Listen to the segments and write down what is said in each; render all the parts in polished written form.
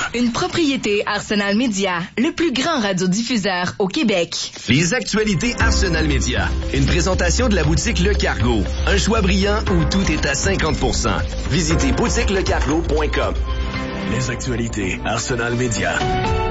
Une propriété Arsenal Média, le plus grand radiodiffuseur au Québec. Les actualités Arsenal Média. Une présentation de la boutique Le Cargo. Un choix brillant où tout est à 50%. Visitez boutiquelecargo.com. Les actualités Arsenal Média.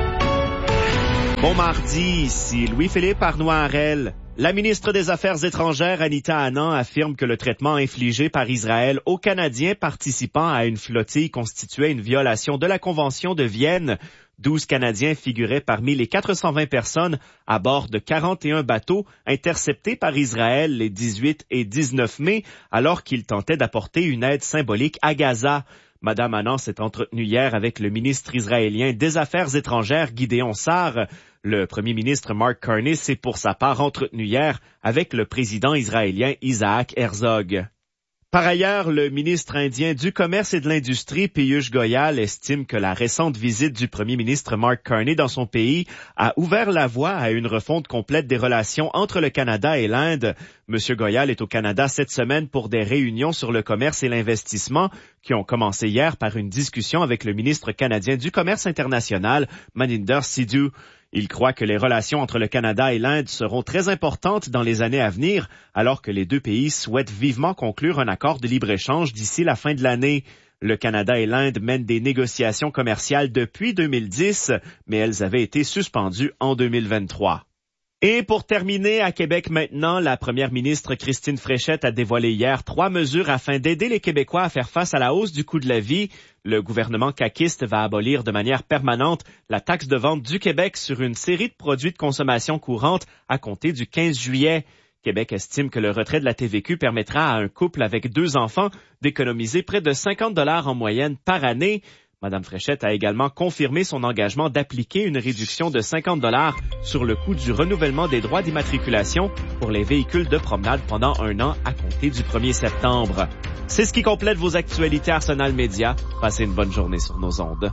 Bon mardi, ici Louis-Philippe Arnois-Harel. La ministre des Affaires étrangères, Anita Anand, affirme que le traitement infligé par Israël aux Canadiens participant à une flottille constituait une violation de la Convention de Vienne. 12 Canadiens figuraient parmi les 420 personnes à bord de 41 bateaux interceptés par Israël les 18 et 19 mai, alors qu'ils tentaient d'apporter une aide symbolique à Gaza. Madame Anand s'est entretenue hier avec le ministre israélien des Affaires étrangères, Gideon Sa'ar. Le premier ministre Mark Carney s'est pour sa part entretenu hier avec le président israélien Isaac Herzog. Par ailleurs, le ministre indien du Commerce et de l'Industrie, Piyush Goyal, estime que la récente visite du premier ministre Mark Carney dans son pays a ouvert la voie à une refonte complète des relations entre le Canada et l'Inde. Monsieur Goyal est au Canada cette semaine pour des réunions sur le commerce et l'investissement qui ont commencé hier par une discussion avec le ministre canadien du Commerce international, Maninder Sidhu. Il croit que les relations entre le Canada et l'Inde seront très importantes dans les années à venir, alors que les deux pays souhaitent vivement conclure un accord de libre-échange d'ici la fin de l'année. Le Canada et l'Inde mènent des négociations commerciales depuis 2010, mais elles avaient été suspendues en 2023. Et pour terminer, à Québec maintenant, la première ministre Christine Fréchette a dévoilé hier 3 mesures afin d'aider les Québécois à faire face à la hausse du coût de la vie. Le gouvernement caquiste va abolir de manière permanente la taxe de vente du Québec sur une série de produits de consommation courante à compter du 15 juillet. Québec estime que le retrait de la TVQ permettra à un couple avec 2 enfants d'économiser près de 50 $ en moyenne par année. Madame Fréchette a également confirmé son engagement d'appliquer une réduction de 50 $ sur le coût du renouvellement des droits d'immatriculation pour les véhicules de promenade pendant 1 an à compter du 1er septembre. C'est ce qui complète vos actualités Arsenal Média. Passez une bonne journée sur nos ondes.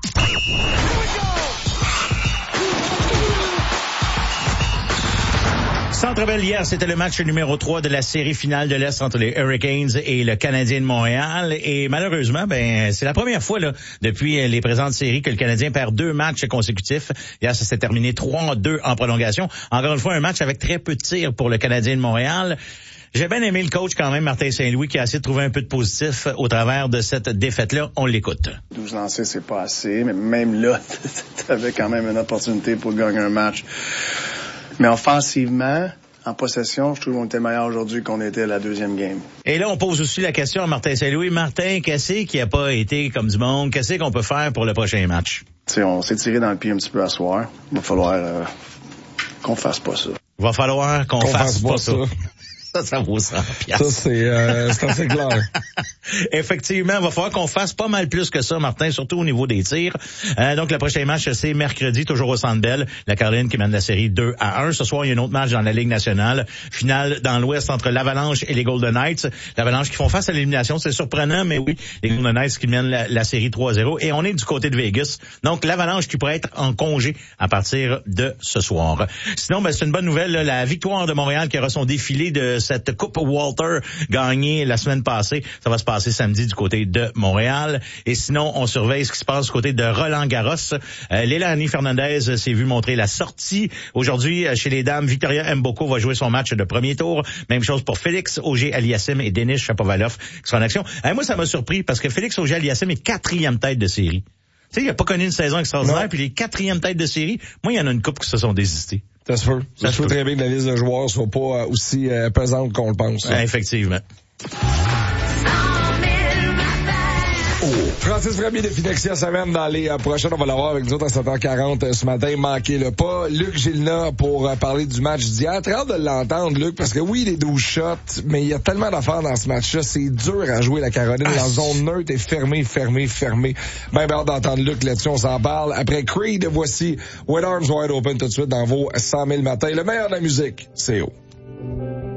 Centre Bell hier, c'était le match numéro 3 de la série finale de l'Est entre les Hurricanes et le Canadien de Montréal. Et malheureusement, c'est la première fois là depuis les présentes séries que le Canadien perd 2 matchs consécutifs. Hier, ça s'est terminé 3-2 en prolongation. Encore une fois, un match avec très peu de tirs pour le Canadien de Montréal. J'ai bien aimé le coach quand même, Martin Saint-Louis, qui a essayé de trouver un peu de positif au travers de cette défaite-là. On l'écoute. 12 lancés, c'est pas assez, mais même là, t'avais quand même une opportunité pour gagner un match. Mais offensivement, en possession, je trouve qu'on était meilleur aujourd'hui qu'on était à la deuxième game. Et là, on pose aussi la question à Martin Saint-Louis. Martin, qu'est-ce qui a pas été comme du monde? Qu'est-ce qu'on peut faire pour le prochain match? T'sais, on s'est tiré dans le pied un petit peu à soir. Il va falloir qu'on fasse pas ça. Il va falloir qu'on fasse pas ça. Ça vaut 100 piastres. Ça, c'est assez clair. Effectivement, il va falloir qu'on fasse pas mal plus que ça, Martin, surtout au niveau des tirs. Donc, le prochain match, c'est mercredi, toujours au Centre Bell. La Caroline qui mène la série 2-1. Ce soir, il y a un autre match dans la Ligue nationale. Finale dans l'Ouest entre l'Avalanche et les Golden Knights. L'Avalanche qui font face à l'élimination, c'est surprenant, mais oui, les Golden Knights qui mènent la série 3-0. Et on est du côté de Vegas. Donc, l'Avalanche qui pourrait être en congé à partir de ce soir. Sinon, c'est une bonne nouvelle, là, la victoire de Montréal qui aura son défilé de cette Coupe Walter gagnée la semaine passée. Ça va se passer samedi du côté de Montréal. Et sinon, on surveille ce qui se passe du côté de Roland-Garros. Lélani Fernandez s'est vu montrer la sortie. Aujourd'hui, chez les dames, Victoria Mboko va jouer son match de premier tour. Même chose pour Félix Auger-Aliassime et Denis Shapovalov qui sont en action. Moi, ça m'a surpris parce que Félix Auger-Aliassime est 4e tête de série. Tu sais, il a pas connu une saison extraordinaire, puis les 4e têtes de série, moi, il y en a une couple qui se sont désistés. Ça se peut. Ça se peut très bien que la liste de joueurs soit pas aussi pesante qu'on le pense. Effectivement. Francis Premier de Finexia semaine dans les prochaines. On va l'avoir avec nous autres à 7h40 ce matin. Manquez-le pas. Luc Gilna pour parler du match d'hier. Très hâte de l'entendre, Luc, parce que oui, les 12 shots, mais il y a tellement d'affaires dans ce match-là. C'est dur à jouer la Caroline. La zone neutre est fermée. Ben hâte d'entendre Luc là-dessus. On s'en parle. Après Creed, voici With Arms Wide Open tout de suite dans vos 100 000 matins. Le meilleur de la musique, c'est haut.